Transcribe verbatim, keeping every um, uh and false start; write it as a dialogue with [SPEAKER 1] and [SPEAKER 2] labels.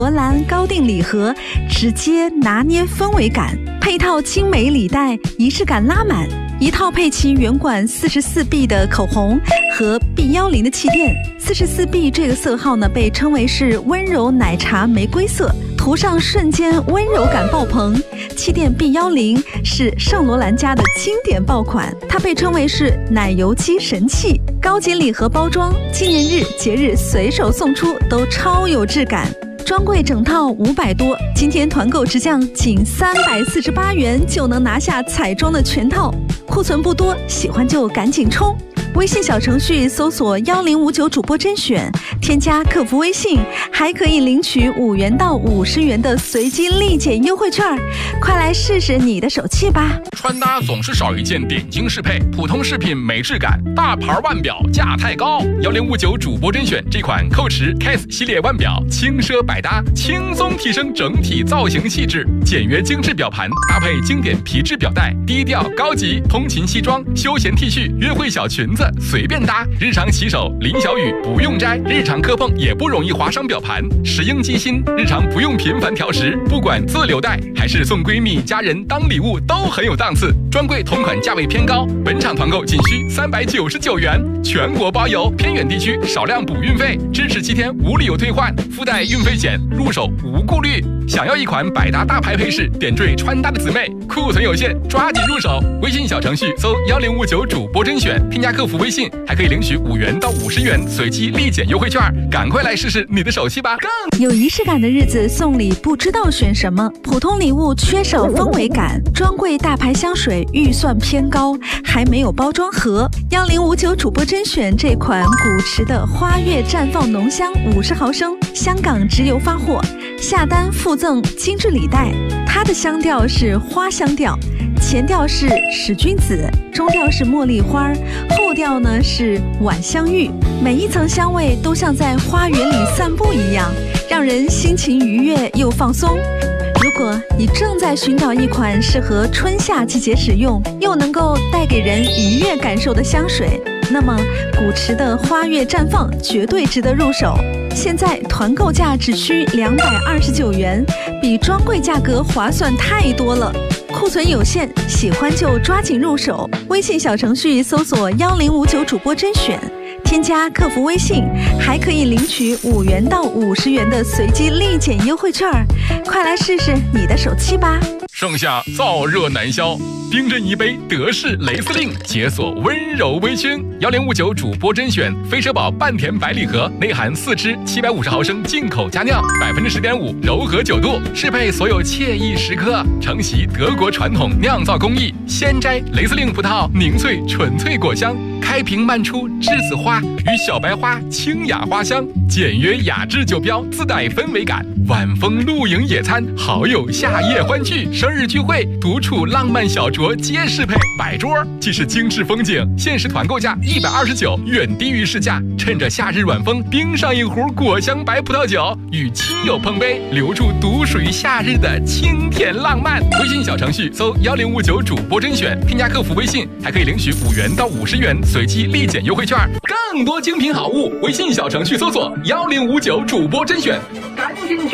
[SPEAKER 1] 罗兰高定礼盒，直接拿捏氛围感，配套精美礼袋，仪式感拉满。一套配齐圆管四十四 B 的口红和 B 一零的气垫。四十四 B 这个色号呢，被称为是温柔奶茶玫瑰色，涂上瞬间温柔感爆棚。气垫 B 一零是圣罗兰家的经典爆款，它被称为是奶油肌神器。高级礼盒包装，纪念日、节日随手送出都超有质感。专柜整套五百多，今天团购直降仅三百四十八元就能拿下彩妆的全套，库存不多，喜欢就赶紧冲！微信小程序搜索幺零五九主播甄选，添加客服微信，还可以领取五元到五十元的随机立减优惠券，快来试试你的手气吧！
[SPEAKER 2] 穿搭总是少一件点睛适配，普通饰品没质感，大牌腕表价太高。幺零五九主播甄选这款蔻驰 Case 系列腕表，轻奢百搭，轻松提升整体造型气质。简约精致表盘搭配经典皮质表带，低调高级，通勤西装、休闲 T 恤、约会小裙子随便搭。日常洗手淋小雨不用摘，日常磕碰也不容易划伤表盘。石英机芯，日常不用频繁调时，不管自留带还是送闺蜜家人当礼物都很有档次。专柜同款价位偏高，本场团购仅需三百九十九元，全国包邮，偏远地区少量补运费，支持七天无理由退换，附带运费险，入手无顾虑。想要一款百搭大牌配饰，点缀穿搭的姊妹，库存有限，抓紧入手。微信小程序搜幺零五九主播甄选，添加客服微信，还可以领取五元到五十元随机立减优惠券，赶快来试试你的手气吧！
[SPEAKER 1] 有仪式感的日子送礼不知道选什么，普通礼物缺少氛围感，专柜大牌香水预算偏高，还没有包装盒。幺零五九主播甄选这款古驰的花月绽放浓香五十毫升，香港直邮发货，下单附赠精致礼袋。它的香调是花香调，前调是使君子，中调是茉莉花，后调呢是晚香玉，每一层香味都像在花园里散步一样，让人心情愉悦又放松。如果你正在寻找一款适合春夏季节使用，又能够带给人愉悦感受的香水，那么古驰的花月绽放绝对值得入手。现在团购价只需两百二十九元，比专柜价格划算太多了。库存有限，喜欢就抓紧入手。微信小程序搜索幺零五九主播甄选，添加客服微信，还可以领取五元到五十元的随机立减优惠券，快来试试你的手气吧！
[SPEAKER 2] 盛夏燥热难消，冰镇一杯德式蕾丝令，解锁温柔微醺。幺零五九主播甄选飞车宝半甜白礼盒，内含四支七百五十毫升进口佳酿，百分之十点五柔和酒度，适配所有惬意时刻。承袭德国传统酿造工艺，鲜摘蕾丝令葡萄，凝萃纯粹果香。开瓶漫出栀子花与小白花清雅花香，简约雅致酒标自带氛围感。晚风露营野餐，好友夏夜欢聚，生日聚会，独处浪漫小酌皆适配。摆桌既是精致风景，限时团购价一百二十九，远低于市价。趁着夏日晚风，冰上一壶果香白葡萄酒，与亲友碰杯，留住独属于夏日的清甜浪漫。微信小程序搜幺零五九主播甄选，添加客服微信，还可以领取五元到五十元随机立减优惠券。更多精品好物，微信小程序搜索幺零五九主播甄选，赶紧去。